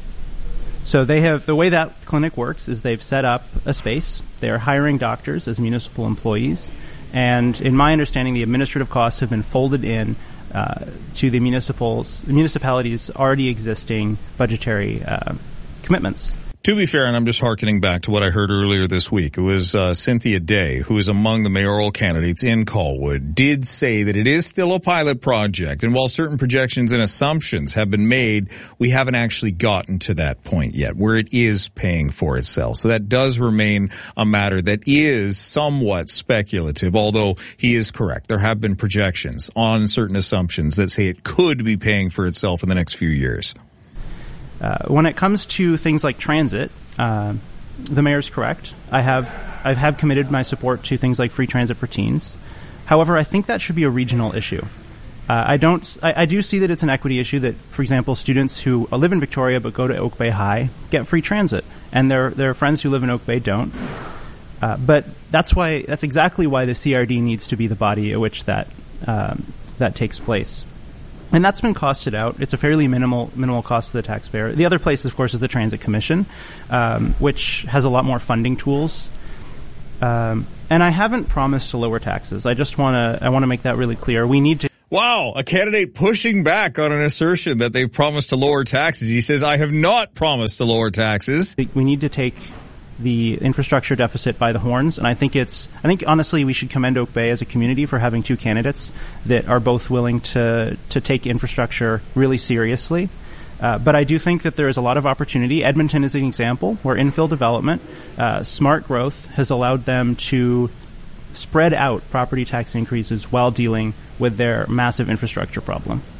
S7: So they have, the way that clinic works is they've set up a space. They're hiring doctors as municipal employees. And in my understanding, the administrative costs have been folded in uh, to the municipals, municipalities' already existing budgetary uh, commitments.
S2: To be fair, and I'm just hearkening back to what I heard earlier this week, it was uh, Cynthia Day, who is among the mayoral candidates in Colwood, did say that it is still a pilot project. And while certain projections and assumptions have been made, we haven't actually gotten to that point yet where it is paying for itself. So that does remain a matter that is somewhat speculative, although he is correct. There have been projections on certain assumptions that say it could be paying for itself in the next few years.
S7: Uh, when it comes to things like transit, uh, the mayor's correct. I have I have committed my support to things like free transit for teens. However, I think that should be a regional issue. Uh, I don't. I, I do see that it's an equity issue that, for example, students who live in Victoria but go to Oak Bay High get free transit, and their their friends who live in Oak Bay don't. Uh, but that's why that's exactly why the C R D needs to be the body at which that um, that takes place. And that's been costed out. It's a fairly minimal minimal cost to the taxpayer. The other place, of course, is the Transit Commission, um, which has a lot more funding tools. Um, and I haven't promised to lower taxes. I just want to I want to make that really clear. We need to.
S2: Wow, a candidate pushing back on an assertion that they've promised to lower taxes. He says, I have not promised to lower taxes.
S7: We need to take the infrastructure deficit by the horns, and I think it's, I think honestly we should commend Oak Bay as a community for having two candidates that are both willing to, to take infrastructure really seriously. Uh, but I do think that there is a lot of opportunity. Edmonton is an example where infill development, uh, smart growth has allowed them to spread out property tax increases while dealing with their massive infrastructure problem.